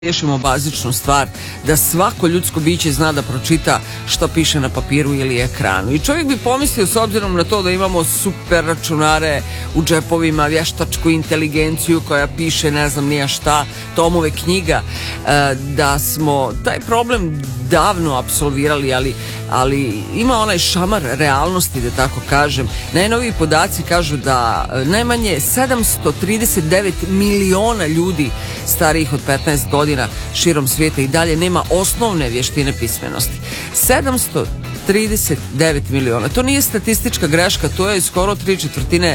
riješimo bazičnu stvar, da svako ljudsko biće zna da pročita što piše na papiru ili ekranu. I čovjek bi pomislio, s obzirom na to da imamo super računare u džepovima, vještačku inteligenciju koja piše ne znam nija šta, tomove knjiga, da smo taj problem davno apsolvirali, ali ima onaj šamar realnosti, da tako kažem. Najnoviji podaci kažu da najmanje 739 miliona ljudi starijih od 15 godina širom svijeta i dalje nema osnovne vještine pismenosti. 739 miliona. To nije statistička greška, to je skoro 3/4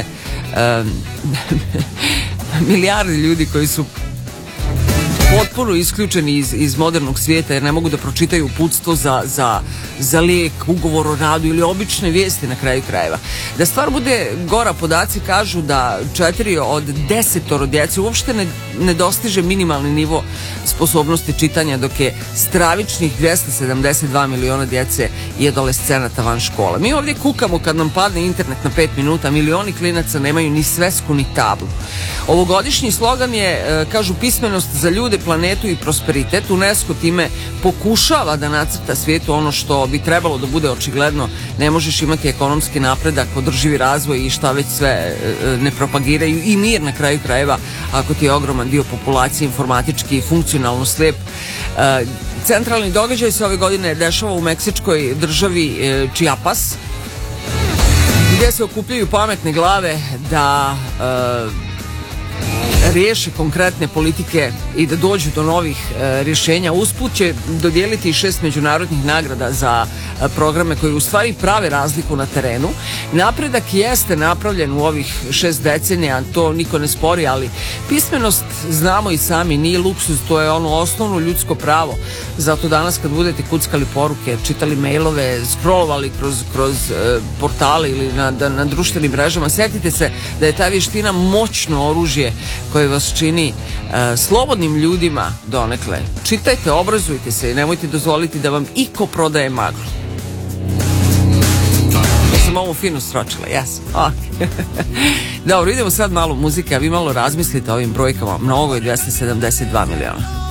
milijardi ljudi koji su potpuno isključeni iz modernog svijeta jer ne mogu da pročitaju uputstvo za lijek, ugovor o radu ili obične vijesti na kraju krajeva. Da stvar bude gora, podaci kažu da 4 od 10 djece uopšte ne dostiže minimalni nivo sposobnosti čitanja, dok je stravičnih 272 miliona djece i adolescenata van škole. Mi ovdje kukamo kad nam padne internet na 5 minuta, milioni klinaca nemaju ni svesku ni tablu. Ovogodišnji slogan je, kažu, pismenost za ljude, planetu i prosperitet. UNESCO time pokušava da nacrta svijetu ono što bi trebalo da bude očigledno. Ne možeš imati ekonomski napredak, održivi razvoj i šta već sve ne propagiraju, i mir na kraju krajeva ako ti je ogroman dio populacije informatički i funkcionalno slijep. Centralni događaj se ove godine dešava u meksičkoj državi Chiapas, gdje se okupljaju pametne glave da riješe konkretne politike i da dođu do novih rješenja. Usput će dodijeliti 6 međunarodnih nagrada za programe koji u stvari prave razliku na terenu. Napredak jeste napravljen u ovih 6 decenija, to niko ne spori, ali pismenost, znamo i sami, nije luksuz, to je ono osnovno ljudsko pravo. Zato danas kad budete kuckali poruke, čitali mailove, scrollovali kroz portale ili na društvenim mrežama, sjetite se da je ta vještina moćno oružje koje vas čini slobodnim ljudima donekle. Čitajte, obrazujte se i nemojte dozvoliti da vam iko prodaje maglu. Ja sam ovo fino sročila, jesam. Okay. Dobro, idemo sad malo muzike, a vi malo razmislite o ovim brojkama. Mnogo je 272 miliona.